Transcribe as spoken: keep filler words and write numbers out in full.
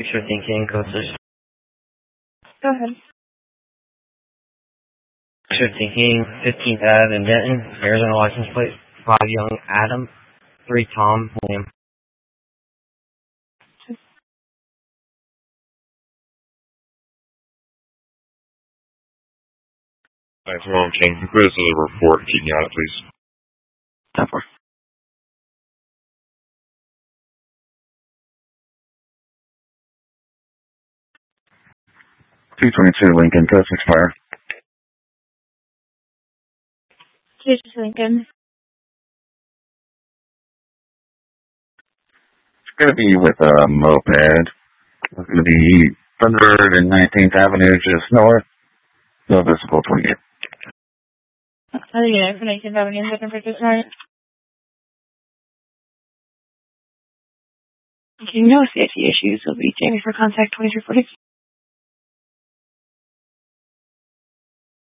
Picture thinking, coasters. Go ahead. Picture thinking, fifteenth Ave in Denton, Arizona license plate, five young Adam, three Tom, William. Thanks, Mom King. This is a report. Keep me on it, please. ten four. two twenty-two Lincoln, code expire. Here's Lincoln. It's going to be with a moped. It's going to be one hundred nineteenth Avenue, just north. No visible twenty-eight. How do you get it for nineteenth Avenue? Looking for this right? If you know safety issues, will be Jamie for contact twenty-three forty.